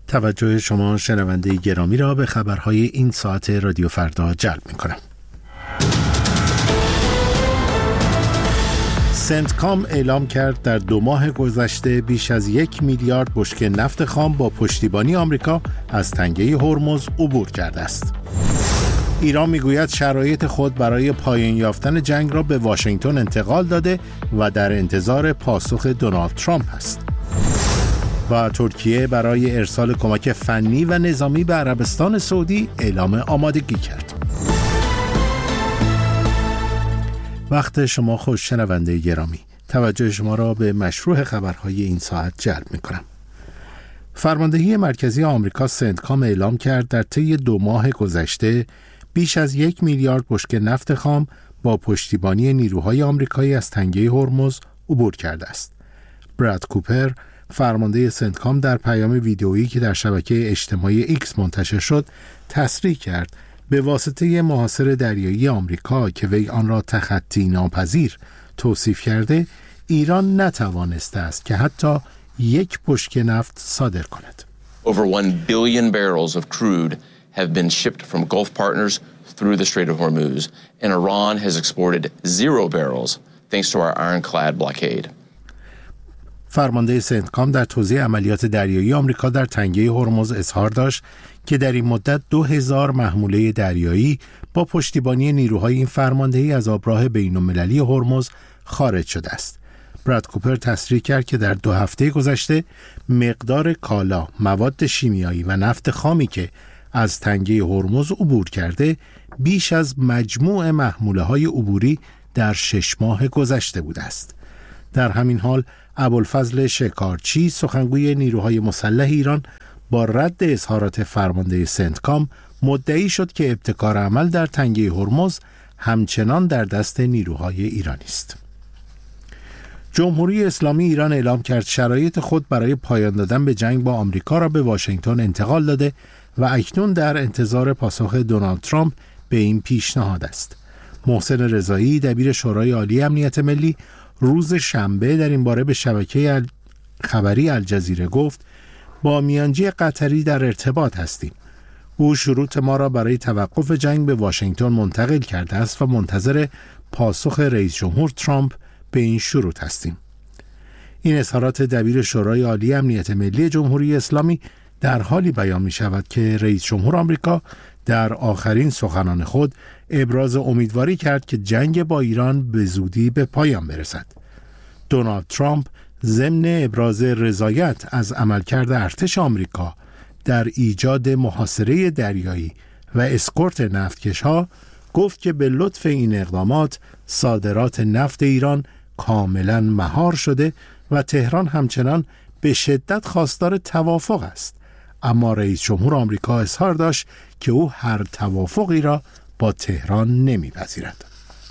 توجه شما شنونده گرامی را به خبرهای این ساعت رادیو فردا جلب می‌کنم. سنتکام اعلام کرد در 2 ماه گذشته بیش از 1 میلیارد بشکه نفت خام با پشتیبانی آمریکا از تنگه هرمز عبور کرده است. ایران میگوید شرایط خود برای پایان یافتن جنگ را به واشنگتن انتقال داده و در انتظار پاسخ دونالد ترامپ است. و ترکیه برای ارسال کمک فنی و نظامی به عربستان سعودی اعلام آمادگی کرد. وقت شما خوش شنونده گرامی، توجه شما را به مشروع خبرهای این ساعت جلب می‌کنم. فرماندهی مرکزی آمریکا سنتکام اعلام کرد در طی 2 ماه گذشته بیش از 1 میلیارد بشکه نفت خام با پشتیبانی نیروهای آمریکایی از تنگه هرمز عبور کرده است. براد کوپر فرمانده سنتکام در پیام ویدئویی که در شبکه اجتماعی ایکس منتشر شد تصریح کرد به واسطه محاصر دریایی آمریکا که وی آن را تخطی ناپذیر توصیف کرده، ایران نتوانسته است که حتی 1 بشکه نفت صادر کند. Over 1 billion barrels of crude have been shipped from Gulf partners through the Strait of Hormuz, and Iran has exported 0 barrels thanks to our ironclad blockade. فرمانده سنتکام در توضیح عملیات دریایی آمریکا در تنگه هرمز اظهار داشت که در این مدت 2000 محموله دریایی با پشتیبانی نیروهای این فرماندهی از آبراه بین‌المللی هرمز خارج شده است. براد کوپر تصریح کرد که در 2 هفته گذشته مقدار کالا، مواد شیمیایی و نفت خامی که از تنگه هرمز عبور کرده بیش از مجموع محموله‌های عبوری در 6 ماه گذشته بوده است. در همین حال ابوالفضل شکارچی سخنگوی نیروهای مسلح ایران با رد اظهارات فرمانده سنتکام مدعی شد که ابتکار عمل در تنگه هرمز همچنان در دست نیروهای ایرانی است. جمهوری اسلامی ایران اعلام کرد شرایط خود برای پایان دادن به جنگ با آمریکا را به واشنگتن انتقال داده و اکنون در انتظار پاسخ دونالد ترامپ به این پیشنهاد است. محسن رضایی دبیر شورای عالی امنیت ملی روز شنبه در این باره به شبکه خبری الجزیره گفت با میانجی قطری در ارتباط هستیم. او شروط ما را برای توقف جنگ به واشنگتن منتقل کرده است و منتظر پاسخ رئیس جمهور ترامپ به این شروط هستیم. این اظهارات دبیر شورای عالی امنیت ملی جمهوری اسلامی در حالی بیان می شود که رئیس جمهور آمریکا در آخرین سخنان خود ابراز امیدواری کرد که جنگ با ایران به زودی به پایان برسد. دونالد ترامپ ضمن ابراز رضایت از عملکرد ارتش آمریکا در ایجاد محاصره دریایی و اسکورت نفتکش‌ها گفت که به لطف این اقدامات صادرات نفت ایران کاملا مهار شده و تهران همچنان به شدت خواستار توافق است. اما رئیس جمهور آمریکا اظهار داشت که او هر توافقی را با تهران نمی‌پذیرد.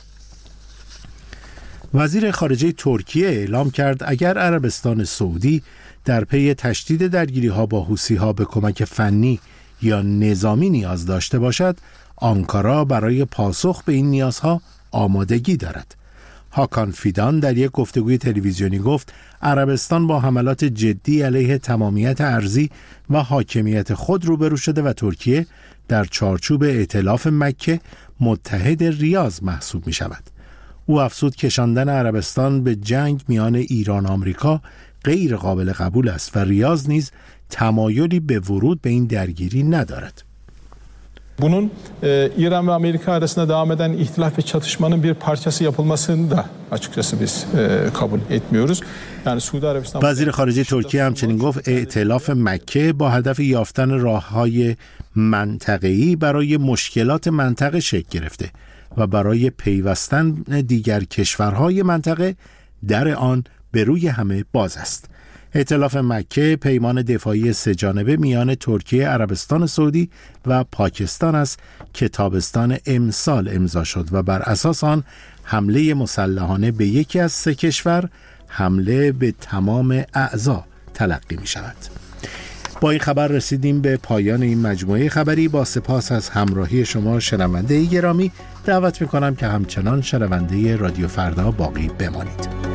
وزیر خارجه ترکیه اعلام کرد اگر عربستان سعودی در پی تشدید درگیری‌ها با حوثی‌ها به کمک فنی یا نظامی نیاز داشته باشد، آنکارا برای پاسخ به این نیازها آمادگی دارد. هاکان فیدان در یک گفتگوی تلویزیونی گفت عربستان با حملات جدی علیه تمامیت ارضی و حاکمیت خود روبرو شده و ترکیه در چارچوب ائتلاف مکه متحد ریاض محسوب می شود. او افزود کشاندن عربستان به جنگ میان ایران و آمریکا غیر قابل قبول است و ریاض نیز تمایلی به ورود به این درگیری ندارد. Bunun İran ve Amerika arasında devam eden ihtilaf ve çatışmanın bir parçası yapılmasını da açıkçası biz kabul etmiyoruz. Yani Suudi Arabistan وزیر خارجه ترکیه همچنین گفت ائتلاف مکه با هدف یافتن راه‌های منطقه‌ای برای مشکلات منطقه شکل گرفته و برای پیوستن دیگر کشورهای منطقه در آن به روی همه باز است. ائتلاف مکه پیمان دفاعی 3 جانبه میان ترکیه، عربستان سعودی و پاکستان است که تابستان امسال امضا شد و بر اساس آن حمله مسلحانه به یکی از 3 کشور حمله به تمام اعضا تلقی می شود. با این خبر رسیدیم به پایان این مجموعه خبری. با سپاس از همراهی شما شنونده گرامی، دعوت می کنم که همچنان شنونده رادیو فردا باقی بمانید.